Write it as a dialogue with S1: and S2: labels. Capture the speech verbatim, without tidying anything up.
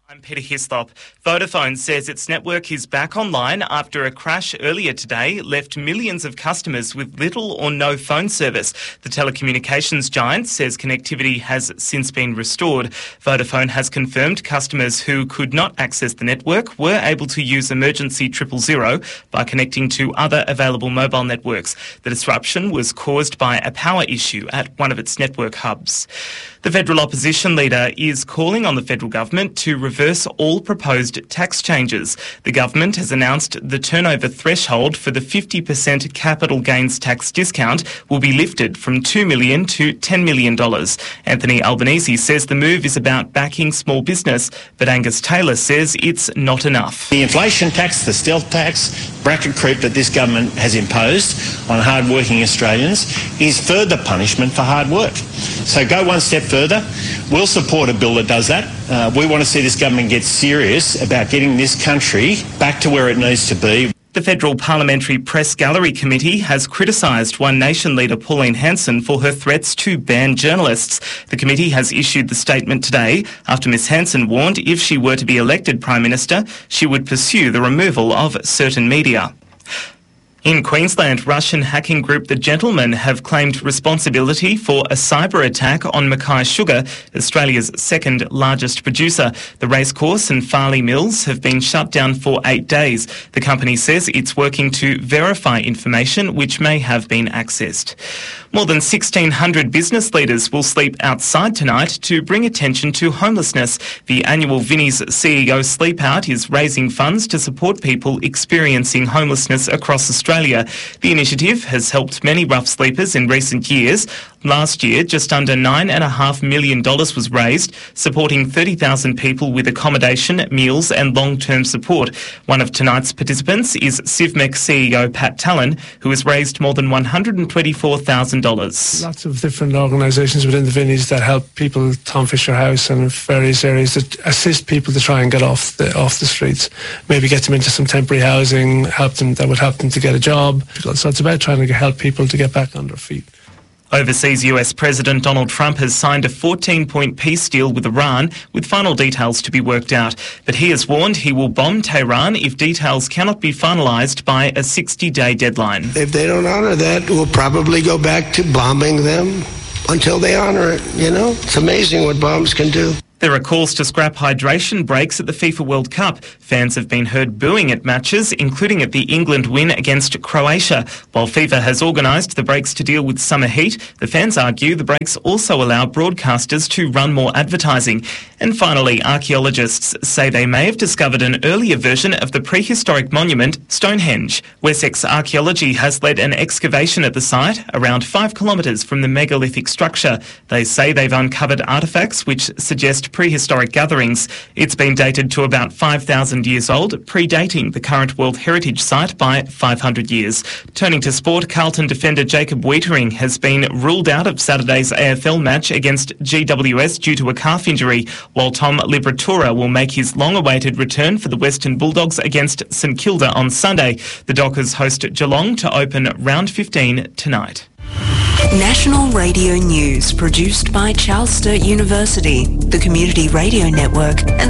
S1: I'm Peter Hislop. Vodafone says its network is back online after a crash earlier today left millions of customers with little or no phone service. The telecommunications giant says connectivity has since been restored. Vodafone has confirmed customers who could not access the network were able to use emergency triple zero by connecting to other available mobile networks. The disruption was caused by a power issue at one of its network hubs. The federal opposition leader is calling on the federal government to reverse all proposed tax changes. The government has announced the turnover threshold for the fifty percent capital gains tax discount will be lifted from two million dollars to ten million dollars. Anthony Albanese says the move is about backing small business, but Angus Taylor says it's not enough.
S2: The inflation tax, the stealth tax, bracket creep that this government has imposed on hard-working Australians is further punishment for hard work. So go one step further. We'll support a bill that does that. Uh, we want to see this government get serious about getting this country back to where it needs to be.
S1: The Federal Parliamentary Press Gallery Committee has criticised One Nation leader Pauline Hanson for her threats to ban journalists. The committee has issued the statement today after Miss Hanson warned if she were to be elected Prime Minister, she would pursue the removal of certain media. In Queensland, Russian hacking group The Gentlemen have claimed responsibility for a cyber attack on Mackay Sugar, Australia's second largest producer. The racecourse and Farley Mills have been shut down for eight days. The company says it's working to verify information which may have been accessed. More than sixteen hundred business leaders will sleep outside tonight to bring attention to homelessness. The annual Vinnie's C E O Sleep Out is raising funds to support people experiencing homelessness across Australia. The initiative has helped many rough sleepers in recent years. Last year, just under nine point five million dollars was raised, supporting thirty thousand people with accommodation, meals and long-term support. One of tonight's participants is Civmec C E O Pat Talon, who has raised more than one hundred twenty-four thousand dollars.
S3: Lots of different organisations within the Vinnies that help people, Tom Fisher House and various areas that assist people to try and get off the off the streets, maybe get them into some temporary housing, help them that would help them to get a job. So it's about trying to help people to get back on their feet.
S1: Overseas U S President Donald Trump has signed a fourteen-point peace deal with Iran, with final details to be worked out. But he has warned he will bomb Tehran if details cannot be finalised by a sixty-day deadline.
S4: If they don't honour that, we'll probably go back to bombing them until they honour it, you know? It's amazing what bombs can do.
S1: There are calls to scrap hydration breaks at the FIFA World Cup. Fans have been heard booing at matches, including at the England win against Croatia. While FIFA has organised the breaks to deal with summer heat, the fans argue the breaks also allow broadcasters to run more advertising. And finally, archaeologists say they may have discovered an earlier version of the prehistoric monument Stonehenge. Wessex Archaeology has led an excavation at the site, around five kilometres from the megalithic structure. They say they've uncovered artefacts which suggest prehistoric gatherings. It's been dated to about five thousand years old, predating the current World Heritage Site by five hundred years. Turning to sport, Carlton defender Jacob Weitering has been ruled out of Saturday's A F L match against G W S due to a calf injury, while Tom Liberatura will make his long-awaited return for the Western Bulldogs against St Kilda on Sunday. The Dockers host Geelong to open round fifteen tonight.
S5: National Radio News, produced by Charles Sturt University, the Community Radio Network and